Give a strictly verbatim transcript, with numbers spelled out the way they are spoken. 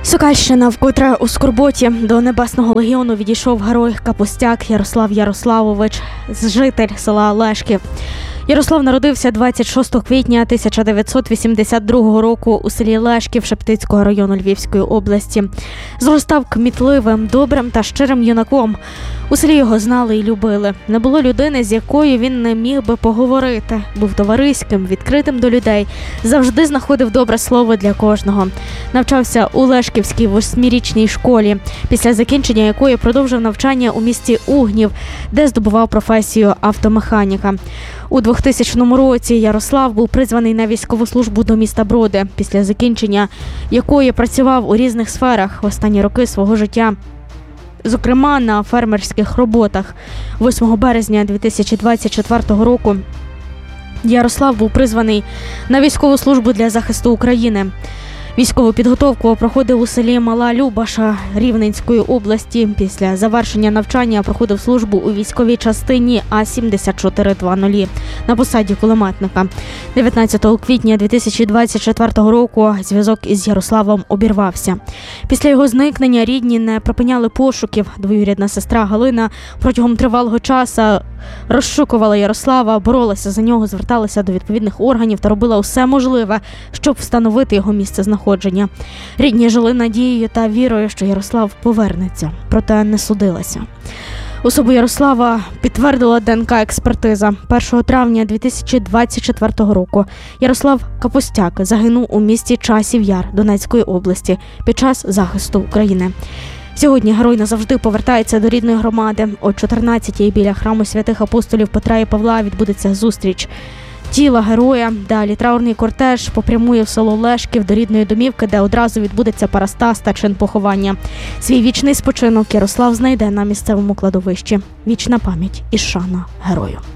Сокальщина вкотре у скорботі. До Небесного легіону відійшов герой Капустяк Ярослав Ярославович, житель села Лешків. Ярослав народився двадцять шостого квітня тисяча дев'ятсот вісімдесят другого року у селі Лешків Шептицького району Львівської області. Зростав кмітливим, добрим та щирим юнаком. У селі його знали і любили. Не було людини, з якою він не міг би поговорити. Був товариським, відкритим до людей. Завжди знаходив добре слово для кожного. Навчався у Лешківській восьмирічній школі, після закінчення якої продовжив навчання у місті Угнів, де здобував професію автомеханіка. У двохтисячному році Ярослав був призваний на військову службу до міста Броди, після закінчення якої працював у різних сферах в останні роки свого життя. Зокрема, на фермерських роботах. восьмого березня дві тисячі двадцять четвертого року Ярослав був призваний на військову службу для захисту України. Військову підготовку проходив у селі Мала Любаша Рівненської області. Після завершення навчання проходив службу у військовій частині А сімдесят чотири двадцять на посаді кулеметника. дев'ятнадцятого квітня дві тисячі двадцять четвертого року зв'язок із Ярославом обірвався. Після його зникнення рідні не припиняли пошуків. Двоюрідна сестра Галина протягом тривалого часу розшукувала Ярослава, боролася за нього, зверталася до відповідних органів та робила усе можливе, щоб встановити його місце знаходження. Рідні жили надією та вірою, що Ярослав повернеться, проте не судилася. Особу Ярослава підтвердила ДНК-експертиза. першого травня дві тисячі двадцять четвертого року Ярослав Капустяк загинув у місті Часів Яр Донецької області під час захисту України. Сьогодні герой назавжди повертається до рідної громади. О чотирнадцятій біля храму святих апостолів Петра і Павла відбудеться зустріч тіла героя. Далі траурний кортеж попрямує в село Лешків до рідної домівки, де одразу відбудеться парастас та чин поховання. Свій вічний спочинок Ярослав знайде на місцевому кладовищі. Вічна пам'ять і шана герою.